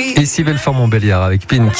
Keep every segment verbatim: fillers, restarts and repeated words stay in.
Ici Belfort-Montbéliard avec Pink.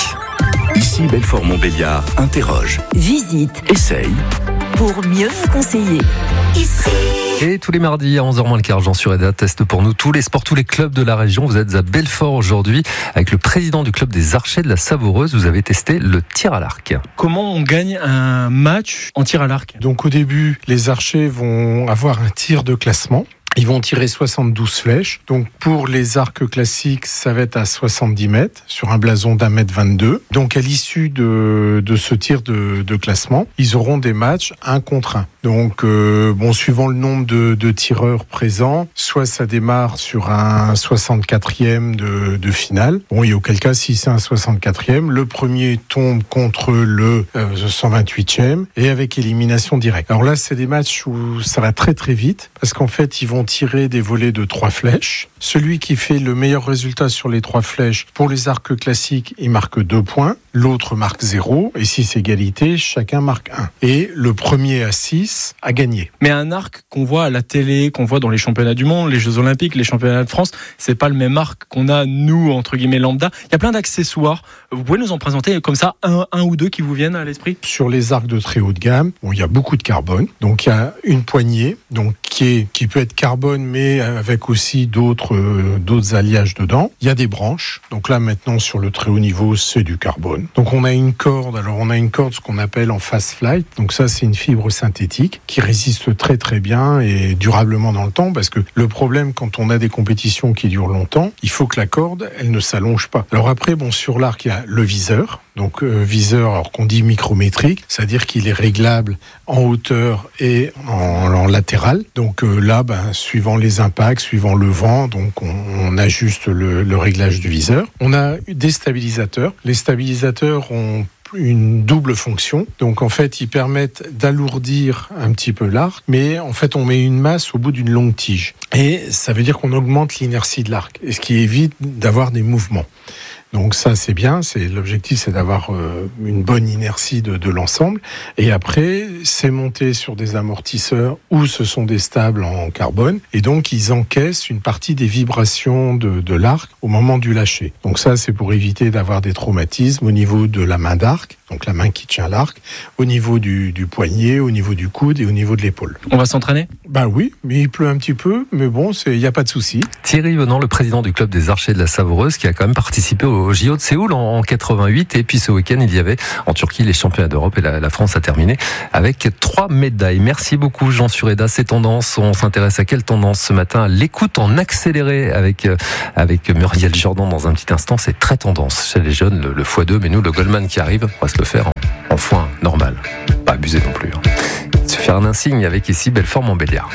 Ici Belfort-Montbéliard interroge, Visite essaye pour mieux vous conseiller. Ici. Et tous les mardis à onze heures moins le quart, Jean Sureda teste pour nous tous les sports, tous les clubs de la région. Vous êtes à Belfort aujourd'hui avec le président du club des Archers de la Savoureuse. Vous avez testé le tir à l'arc. Comment on gagne un match en tir à l'arc ? Donc au début, les archers vont avoir un tir de classement. Ils vont tirer soixante-douze flèches. Donc pour les arcs classiques, ça va être à soixante-dix mètres sur un blason d'un mètre vingt-deux. Donc à l'issue de, de ce tir de, de classement, ils auront des matchs un contre un. Donc euh, bon, suivant le nombre de, de tireurs présents, soit ça démarre sur un soixante-quatrième de, de finale. Bon, et auquel cas, si c'est un soixante-quatrième, le premier tombe contre le euh, cent vingt-huitième et avec élimination directe. Alors là, c'est des matchs où ça va très très vite parce qu'en fait, ils vont tirer des volets de trois flèches. Celui qui fait le meilleur résultat sur les trois flèches, pour les arcs classiques, il marque deux points. L'autre marque zéro. Et si c'est égalité, chacun marque un. Et le premier à six a gagné. Mais un arc qu'on voit à la télé, qu'on voit dans les championnats du monde, les Jeux Olympiques, les championnats de France, c'est pas le même arc qu'on a, nous, entre guillemets, lambda. Il y a plein d'accessoires. Vous pouvez nous en présenter comme ça un, un ou deux qui vous viennent à l'esprit ? Sur les arcs de très haut de gamme, bon, il y a beaucoup de carbone. Donc il y a une poignée, donc qui est qui peut être carbone, mais avec aussi d'autres euh, d'autres alliages dedans. Il y a des branches. Donc là maintenant sur le très haut niveau, c'est du carbone. Donc on a une corde. Alors on a une corde ce qu'on appelle en fast flight. Donc ça c'est une fibre synthétique qui résiste très très bien et durablement dans le temps, parce que le problème quand on a des compétitions qui durent longtemps, il faut que la corde elle ne s'allonge pas. Alors après bon, sur l'arc il y a le viseur. Donc euh, viseur, alors qu'on dit micrométrique, c'est-à-dire qu'il est réglable en hauteur et en, en latéral. Donc euh, là, ben, suivant les impacts, suivant le vent, donc on, on ajuste le, le réglage du viseur. On a des stabilisateurs. Les stabilisateurs ont une double fonction. Donc en fait, ils permettent d'alourdir un petit peu l'arc, mais en fait, on met une masse au bout d'une longue tige. Et ça veut dire qu'on augmente l'inertie de l'arc, et ce qui évite d'avoir des mouvements. Donc ça c'est bien, c'est l'objectif c'est d'avoir euh, une bonne inertie de, de l'ensemble, et après c'est monté sur des amortisseurs où ce sont des stables en carbone, et donc ils encaissent une partie des vibrations de, de l'arc au moment du lâcher. Donc ça c'est pour éviter d'avoir des traumatismes au niveau de la main d'arc, donc la main qui tient l'arc, au niveau du, du poignet, au niveau du coude et au niveau de l'épaule. On va s'entraîner ? Ben oui, mais il pleut un petit peu, mais bon, il n'y a pas de souci. Thierry Venant, le président du club des Archers de la Savoureuse, qui a quand même participé au J O de Séoul en quatre-vingt-huit, et puis ce week-end il y avait en Turquie les championnats d'Europe, et la, la France a terminé avec trois médailles. Merci beaucoup Jean Sureda. Ces tendances, on s'intéresse à quelle tendance ce matin ? L'écoute en accéléré avec, avec Muriel Jordan dans un petit instant. C'est très tendance chez les jeunes, le, le fois deux, mais nous le Goldman qui arrive, on va se le faire en, en fois normal, pas abuser non plus. Se faire un signe avec ici Belfort-Montbéliard.